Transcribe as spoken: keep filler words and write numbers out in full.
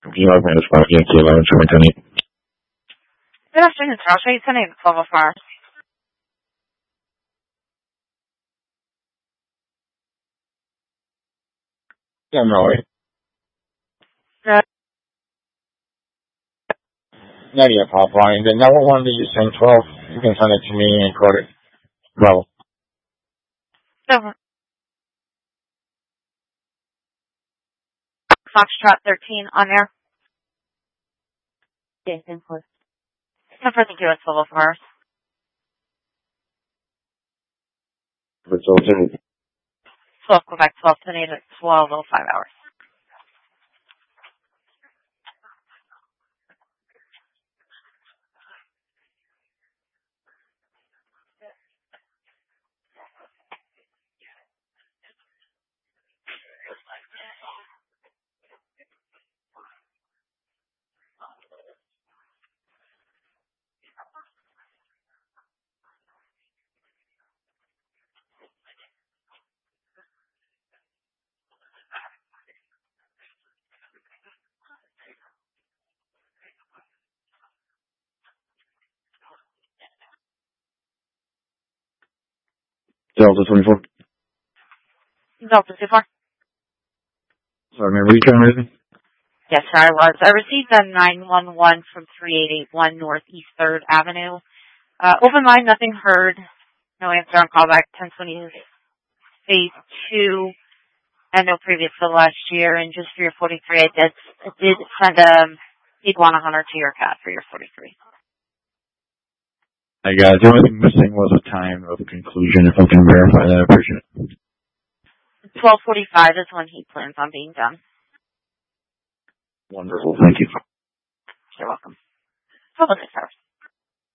Kilo minus five Yankee eleven seven ten eight. Good afternoon, sir. I'll show you tonight at twelve oh four. Yeah, no way. Good. Not yet, Pop Line. The number one that you send twelve, you can send it to me and quote it. Well, So, Foxtrot thirteen on air. Jason, please. Number thank you at twelve oh four. it's open. twelve, Quebec, twelve tonight at twelve oh five hours. Delta twenty-four. Delta two four. Sorry, man, were you trying to Yes, sir, I was. I received a nine one one from three eight eight one Northeast third Avenue. Uh, open line, nothing heard. No answer on callback. ten twenty phase two. And no previous to last year. And just for your forty-three, I did, I did send a Iguana Hunter to your cat for your forty-three. Hey guys, the only thing missing was a time of conclusion. If I can verify that, I appreciate it. twelve forty-five is when he plans on being done. Wonderful, thank you. You're welcome. Public service.